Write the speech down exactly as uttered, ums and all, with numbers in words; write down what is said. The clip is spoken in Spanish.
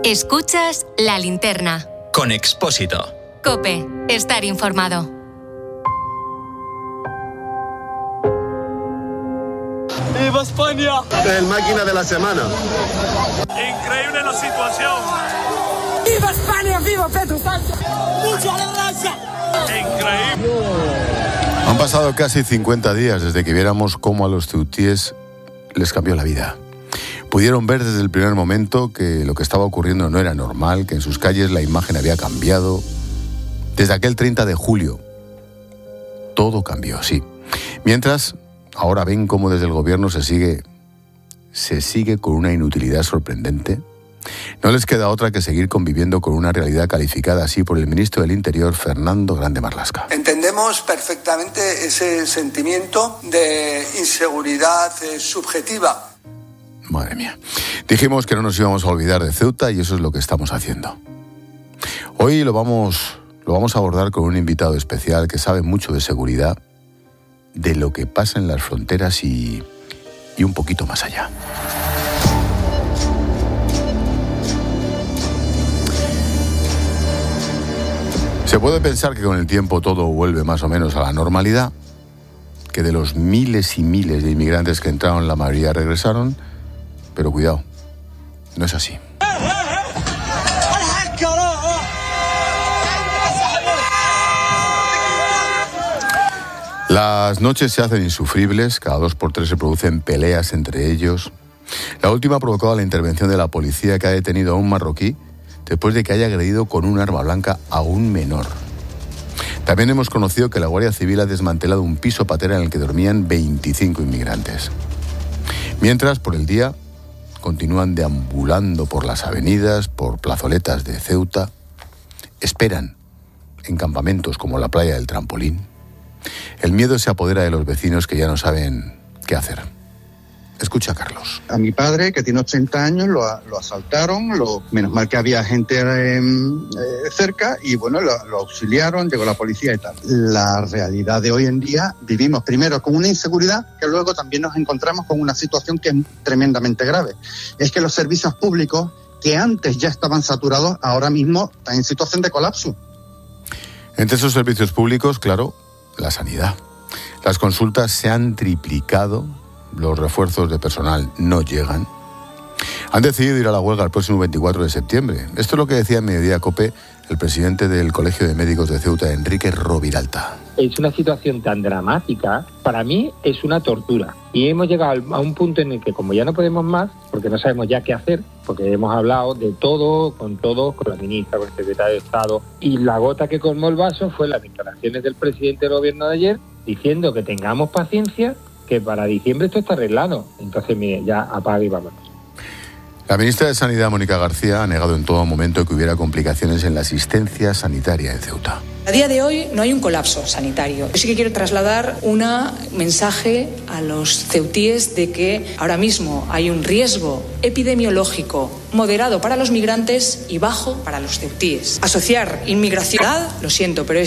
Escuchas La Linterna. Con Expósito. COPE. Estar informado. ¡Viva España! El máquina de la semana. Increíble la situación. ¡Viva España! ¡Viva Pedro Sánchez! ¡Mucha la raza! Increíble. Han pasado casi cincuenta días desde que viéramos cómo a los ceutíes les cambió la vida. Pudieron ver desde el primer momento que lo que estaba ocurriendo no era normal, que en sus calles la imagen había cambiado. Desde aquel treinta de julio, todo cambió, sí. Mientras, ahora ven cómo desde el gobierno se sigue, se sigue con una inutilidad sorprendente. No les queda otra que seguir conviviendo con una realidad calificada así por el ministro del Interior, Fernando Grande Marlaska. Entendemos perfectamente ese sentimiento de inseguridad eh, subjetiva. Madre mía. Dijimos que no nos íbamos a olvidar de Ceuta y eso es lo que estamos haciendo. Hoy lo vamos, lo vamos a abordar con un invitado especial que sabe mucho de seguridad, de lo que pasa en las fronteras y, y un poquito más allá. Se puede pensar que con el tiempo todo vuelve más o menos a la normalidad, que de los miles y miles de inmigrantes que entraron la mayoría regresaron, pero cuidado, no es así. Las noches se hacen insufribles, cada dos por tres se producen peleas entre ellos. La última ha provocado la intervención de la policía, que ha detenido a un marroquí después de que haya agredido con un arma blanca a un menor. También hemos conocido que la Guardia Civil ha desmantelado un piso patera en el que dormían veinticinco inmigrantes. Mientras, por el día, continúan deambulando por las avenidas, por plazoletas de Ceuta, esperan en campamentos como la playa del Trampolín. El miedo se apodera de los vecinos que ya no saben qué hacer. Escucha a Carlos. A mi padre, que tiene ochenta años, lo, lo asaltaron, lo, menos mal que había gente eh, eh, cerca y bueno, lo, lo auxiliaron, llegó la policía y tal. La realidad de hoy en día, vivimos primero con una inseguridad que luego también nos encontramos con una situación que es tremendamente grave. Es que los servicios públicos, que antes ya estaban saturados, ahora mismo están en situación de colapso. Entre esos servicios públicos, claro, la sanidad. Las consultas se han triplicado. Los refuerzos de personal no llegan. Han decidido ir a la huelga el próximo veinticuatro de septiembre. Esto es lo que decía en Mediodía COPE el presidente del Colegio de Médicos de Ceuta, Enrique Roviralta. Es una situación tan dramática, para mí es una tortura. Y hemos llegado a un punto en el que, como ya no podemos más, porque no sabemos ya qué hacer, porque hemos hablado de todo, con todo, con la ministra, con el secretario de Estado, y la gota que colmó el vaso fue las declaraciones del presidente del gobierno de ayer, diciendo que tengamos paciencia, que para diciembre esto está arreglado. Entonces, mire, ya apaga y vámonos. La ministra de Sanidad, Mónica García, ha negado en todo momento que hubiera complicaciones en la asistencia sanitaria en Ceuta. A día de hoy no hay un colapso sanitario. Yo sí que quiero trasladar un mensaje a los ceutíes de que ahora mismo hay un riesgo epidemiológico moderado para los migrantes y bajo para los ceutíes. Asociar inmigración, lo siento, pero es